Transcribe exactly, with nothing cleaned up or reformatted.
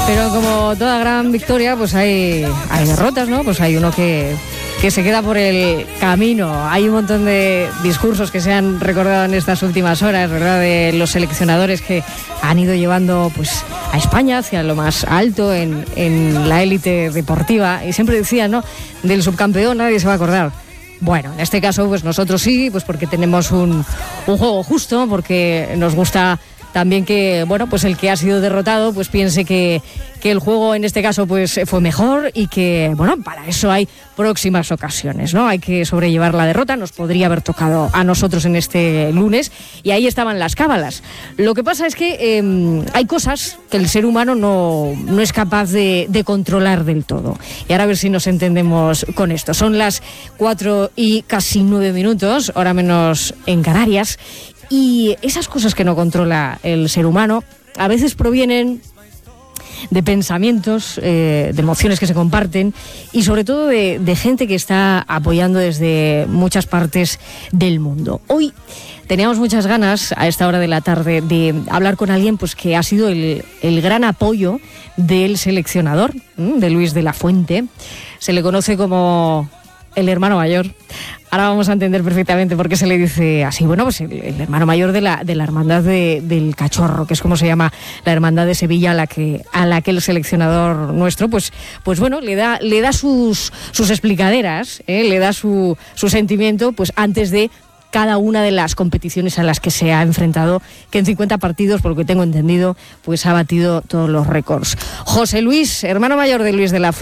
Pero como toda gran victoria, pues hay, hay derrotas, ¿no? Pues hay uno que, que se queda por el camino. Hay un montón de discursos que se han recordado en estas últimas horas, ¿verdad? De los seleccionadores que han ido llevando pues a España hacia lo más alto en, en la élite deportiva. Y siempre decían, ¿no? Del subcampeón nadie se va a acordar. Bueno, en este caso, pues nosotros sí, pues porque tenemos un, un juego justo, porque nos gusta también que, bueno, pues el que ha sido derrotado pues piense que, que el juego en este caso pues fue mejor y que, bueno, para eso hay próximas ocasiones, ¿no? Hay que sobrellevar la derrota, nos podría haber tocado a nosotros en este lunes y ahí estaban las cábalas. Lo que pasa es que eh, hay cosas que el ser humano no, no es capaz de, de controlar del todo. Y ahora a ver si nos entendemos con esto. Son las cuatro y casi nueve minutos, hora menos en Canarias. Y esas cosas que no controla el ser humano a veces provienen de pensamientos, eh, de emociones que se comparten y sobre todo de, de gente que está apoyando desde muchas partes del mundo. Hoy teníamos muchas ganas a esta hora de la tarde de hablar con alguien pues que ha sido el, el gran apoyo del seleccionador, de Luis de la Fuente. Se le conoce como el hermano mayor. Ahora vamos a entender perfectamente por qué se le dice así. Bueno, pues el, el hermano mayor de la, de la hermandad de, del Cachorro, que es como se llama la hermandad de Sevilla a la que, a la que el seleccionador nuestro, pues, pues bueno, le da, le da sus, sus explicaderas, ¿eh? Le da su, su sentimiento, pues antes de cada una de las competiciones a las que se ha enfrentado, que en cincuenta partidos, por lo que tengo entendido, pues ha batido todos los récords. José Luis, hermano mayor de Luis de la Fuente.